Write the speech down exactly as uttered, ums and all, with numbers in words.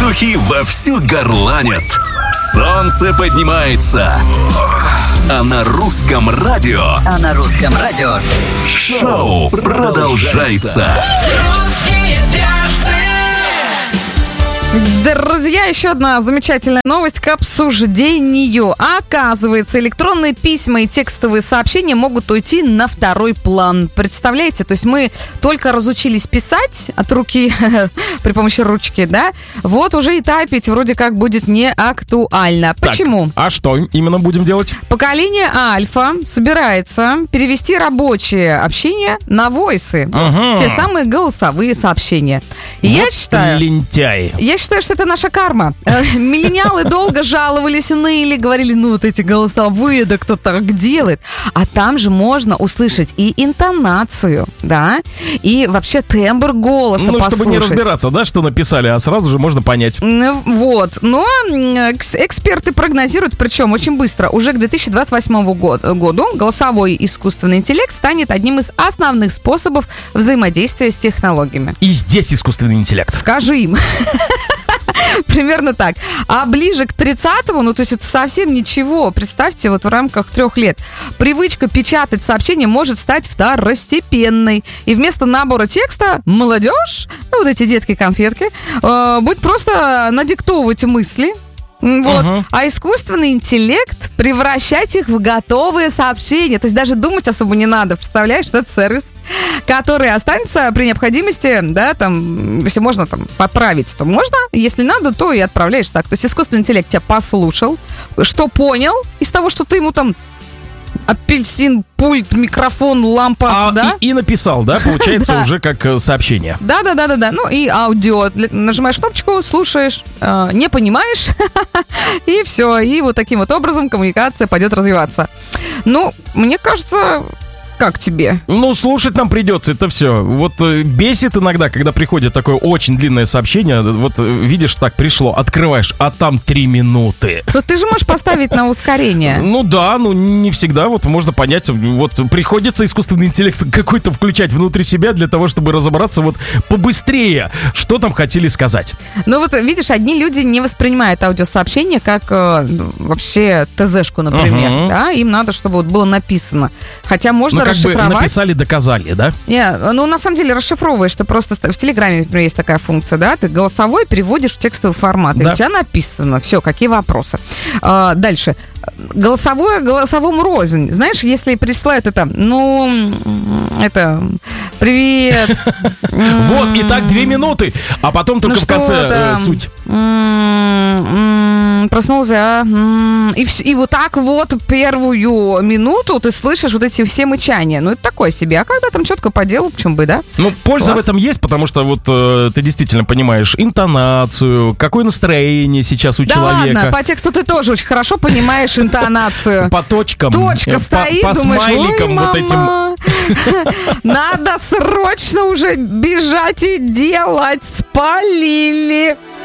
Воздухи вовсю горланят. Солнце поднимается. А на русском радио... А на русском радио... Шоу продолжается. Русские перцы. Друзья, еще одна замечательная новость к обсуждению. Оказывается, электронные письма и текстовые сообщения могут уйти на второй план. Представляете? То есть мы только разучились писать от руки при помощи ручки, да? Вот уже и тайпить вроде как будет не актуально. Почему? Так, а что именно будем делать? Поколение Альфа собирается перевести рабочее общение на войсы. Ага. Те самые голосовые сообщения. И Вот я считаю... лентяй. Я считаю, что это наша карма. Э, Миллениалы долго жаловались, ныли, говорили, ну вот эти голосовые, да кто так делает. А там же можно услышать и интонацию, да, и вообще тембр голоса Ну, послушать. чтобы не разбираться, да, что написали, а сразу же можно понять. М, Вот. Но м, экс- эксперты прогнозируют, причем очень быстро, уже к две тысячи двадцать восьмому год- году голосовой искусственный интеллект станет одним из основных способов взаимодействия с технологиями. И здесь искусственный интеллект. Скажи им. Примерно так. А ближе к тридцатому, ну то есть это совсем ничего. Представьте, вот в рамках трех лет привычка печатать сообщения может стать второстепенной. И вместо набора текста молодежь, ну вот эти детки-конфетки, э, будет просто надиктовывать мысли. М, Вот. Ага. А искусственный интеллект превращать их в готовые сообщения. То есть даже думать особо не надо. Представляешь, что это сервис, который останется при необходимости, да, там, если можно там поправить, то можно. Если надо, то и отправляешь так. То есть искусственный интеллект тебя послушал, что понял из того, что ты ему там апельсин, пульт, микрофон, лампа, А, да? и, и написал, да, получается Да. уже как э, сообщение. Да, да, да, да, да. Ну и аудио. Для- Нажимаешь кнопочку, слушаешь, э, не понимаешь, и все. И вот таким вот образом коммуникация пойдет развиваться. Ну, мне кажется, как тебе? Ну, слушать нам придется, это все. Вот э, бесит иногда, когда приходит такое очень длинное сообщение. Вот э, видишь, так пришло, открываешь, а там три минуты. Ну, ты же можешь поставить на ускорение. Ну да, ну не всегда, вот можно понять, вот приходится искусственный интеллект какой-то включать внутри себя для того, чтобы разобраться вот побыстрее, что там хотели сказать. Ну, вот видишь, одни люди не воспринимают аудиосообщение как э, ну, вообще ТЗшку, например. Ага. Да? Им надо, чтобы вот было написано. Хотя можно Ну как бы расшифровать. написали, доказали, да? Не, ну, на самом деле, расшифровываешь ты просто... В Телеграме, например, есть такая функция, да? Ты голосовой переводишь в текстовый формат. И Да. у тебя написано. Все, какие вопросы. А, дальше. Голосовое голосовому рознь. Знаешь, если присылают это, ну, м, это, привет. Вот, и так две минуты, а потом только Ну в что конце э, там? суть. М-м-м, Проснулся, а? М-м. И, вс- и вот так вот первую минуту ты слышишь вот эти все мычания. Ну, это такое себе. А когда там четко по делу, почему бы, да? Ну, польза Класс. в этом есть, потому что вот э, ты действительно понимаешь интонацию, какое настроение сейчас у Да человека. ладно, по тексту ты тоже очень хорошо понимаешь интонацию. По точкам. Точка э, по- стоит, по, думаешь, смайликам ой, вот этим. мама, надо срочно уже бежать и делать. Спалили.